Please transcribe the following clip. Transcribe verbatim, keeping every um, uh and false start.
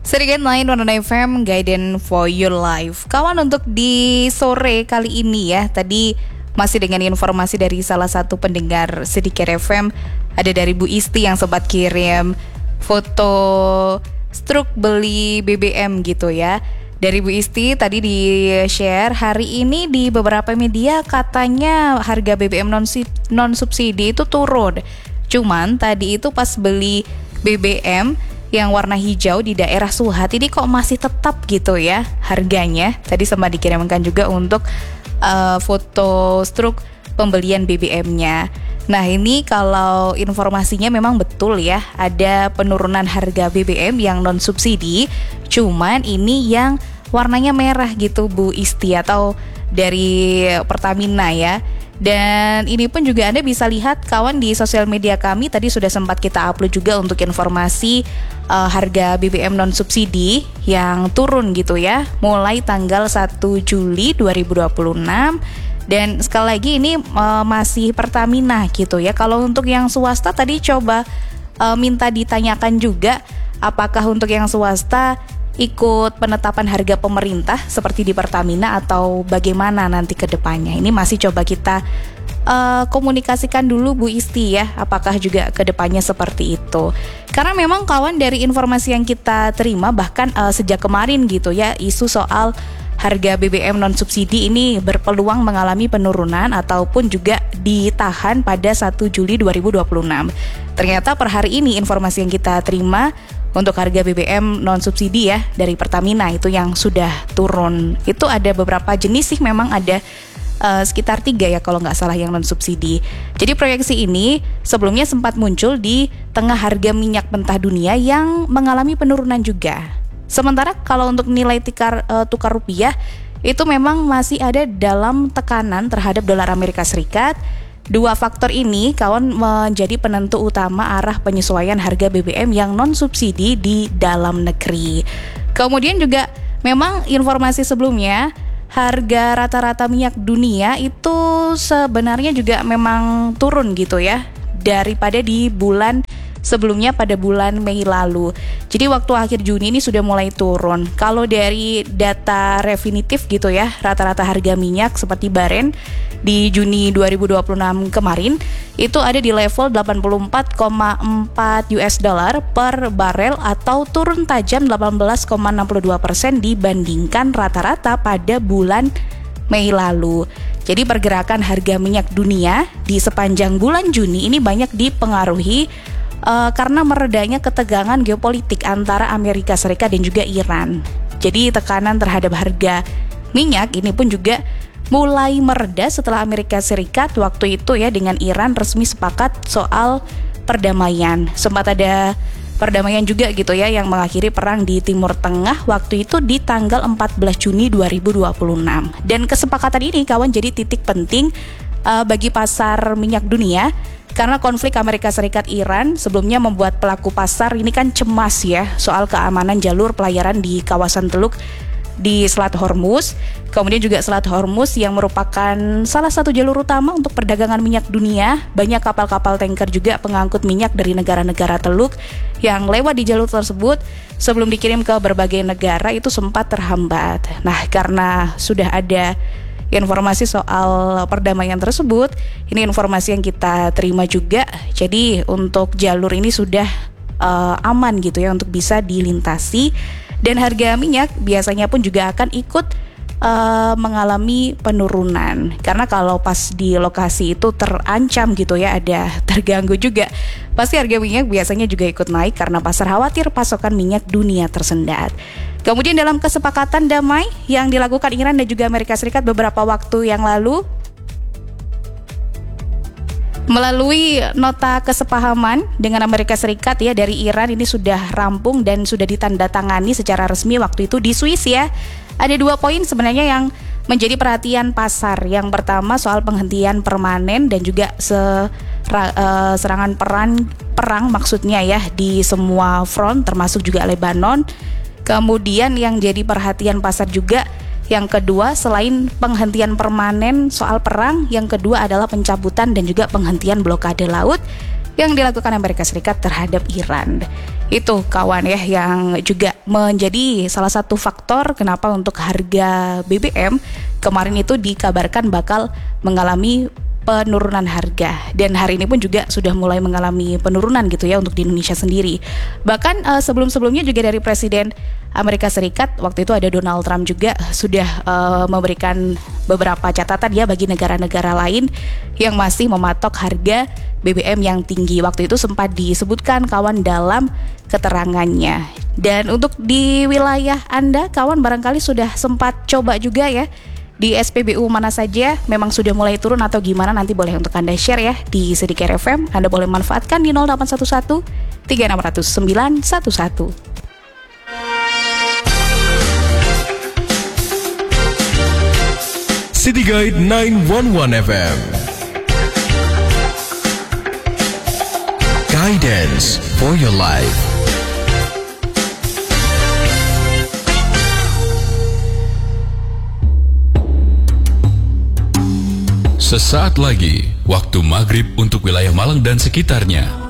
Sedikit lain Warna F M, Guidance for Your Life. Kawan, untuk di sore kali ini ya, tadi masih dengan informasi dari salah satu pendengar Sedikit F M. Ada dari Bu Isti yang sempat kirim foto struk beli B B M gitu ya. Dari Bu Isti tadi di-share, hari ini di beberapa media katanya harga B B M non-subsidi itu turun. Cuman tadi itu pas beli B B M yang warna hijau di daerah Suhat ini kok masih tetap gitu ya harganya. Tadi sempat dikirimkan juga untuk uh, foto struk pembelian B B M-nya. Nah, ini kalau informasinya memang betul ya, ada penurunan harga B B M yang non subsidi. Cuman ini yang warnanya merah gitu Bu Isti, atau dari Pertamina ya. Dan ini pun juga Anda bisa lihat kawan di sosial media kami, tadi sudah sempat kita upload juga untuk informasi uh, harga B B M non subsidi yang turun gitu ya, mulai tanggal satu Juli dua ribu dua puluh enam. Dan sekali lagi ini uh, masih Pertamina gitu ya. Kalau untuk yang swasta tadi coba uh, minta ditanyakan juga apakah untuk yang swasta ikut penetapan harga pemerintah seperti di Pertamina atau bagaimana nanti ke depannya. Ini masih coba kita uh, komunikasikan dulu Bu Isti ya, apakah juga ke depannya seperti itu. Karena memang kawan, dari informasi yang kita terima bahkan uh, sejak kemarin gitu ya, isu soal harga B B M non subsidi ini berpeluang mengalami penurunan ataupun juga ditahan pada satu Juli dua ribu dua puluh enam. Ternyata per hari ini informasi yang kita terima untuk harga B B M non subsidi ya dari Pertamina itu yang sudah turun. Itu ada beberapa jenis sih, memang ada uh, sekitar tiga ya kalau nggak salah yang non subsidi. Jadi proyeksi ini sebelumnya sempat muncul di tengah harga minyak mentah dunia yang mengalami penurunan juga. Sementara kalau untuk nilai tikar, uh, tukar rupiah itu memang masih ada dalam tekanan terhadap dolar Amerika Serikat. Dua faktor ini kawan menjadi penentu utama arah penyesuaian harga B B M yang non subsidi di dalam negeri. Kemudian juga memang informasi sebelumnya harga rata-rata minyak dunia itu sebenarnya juga memang turun gitu ya daripada di bulan sebelumnya pada bulan Mei lalu. Jadi waktu akhir Juni ini sudah mulai turun. Kalau dari data definitif gitu ya, rata-rata harga minyak seperti Baren di Juni dua ribu dua puluh enam kemarin itu ada di level delapan puluh empat koma empat U S dollar per barel, atau turun tajam delapan belas koma enam puluh dua persen dibandingkan rata-rata pada bulan Mei lalu. Jadi pergerakan harga minyak dunia di sepanjang bulan Juni ini banyak dipengaruhi Uh, karena meredanya ketegangan geopolitik antara Amerika Serikat dan juga Iran. Jadi tekanan terhadap harga minyak ini pun juga mulai mereda setelah Amerika Serikat waktu itu ya dengan Iran resmi sepakat soal perdamaian. Sempat ada perdamaian juga gitu ya yang mengakhiri perang di Timur Tengah waktu itu di tanggal empat belas Juni dua ribu dua puluh enam. Dan kesepakatan ini kawan jadi titik penting uh, bagi pasar minyak dunia, karena konflik Amerika Serikat Iran sebelumnya membuat pelaku pasar ini kan cemas ya soal keamanan jalur pelayaran di kawasan Teluk di Selat Hormuz. Kemudian juga Selat Hormuz yang merupakan salah satu jalur utama untuk perdagangan minyak dunia. Banyak kapal-kapal tanker juga pengangkut minyak dari negara-negara Teluk yang lewat di jalur tersebut sebelum dikirim ke berbagai negara itu sempat terhambat. Nah, karena sudah ada informasi soal perdamaian tersebut, ini informasi yang kita terima juga. Jadi untuk jalur ini sudah uh, aman gitu ya untuk bisa dilintasi, dan harga minyak biasanya pun juga akan ikut uh, mengalami penurunan. Karena kalau pas di lokasi itu terancam gitu ya, ada terganggu juga, pasti harga minyak biasanya juga ikut naik karena pasar khawatir pasokan minyak dunia tersendat. Kemudian dalam kesepakatan damai yang dilakukan Iran dan juga Amerika Serikat beberapa waktu yang lalu, melalui nota kesepahaman dengan Amerika Serikat ya dari Iran ini sudah rampung dan sudah ditandatangani secara resmi waktu itu di Swiss ya. Ada dua poin sebenarnya yang menjadi perhatian pasar. Yang pertama soal penghentian permanen dan juga se, uh, serangan perang, perang maksudnya ya di semua front termasuk juga Lebanon. Kemudian yang jadi perhatian pasar juga yang kedua, selain penghentian permanen soal perang, yang kedua adalah pencabutan dan juga penghentian blokade laut yang dilakukan Amerika Serikat terhadap Iran. Itu kawan ya yang juga menjadi salah satu faktor kenapa untuk harga B B M kemarin itu dikabarkan bakal mengalami penurunan harga, dan hari ini pun juga sudah mulai mengalami penurunan gitu ya untuk di Indonesia sendiri. Bahkan uh, sebelum-sebelumnya juga dari Presiden Amerika Serikat waktu itu ada Donald Trump juga sudah uh, memberikan beberapa catatan ya bagi negara-negara lain yang masih mematok harga B B M yang tinggi. Waktu itu sempat disebutkan kawan dalam keterangannya. Dan untuk di wilayah Anda kawan barangkali sudah sempat coba juga ya di S P B U mana saja memang sudah mulai turun atau gimana, nanti boleh untuk Anda share ya di Sedikit F M. Anda boleh manfaatkan di nol delapan satu satu tiga enam nol nol sembilan satu satu. City Guide sembilan satu satu F M. Guidance for your life. Sesaat lagi, waktu maghrib untuk wilayah Malang dan sekitarnya.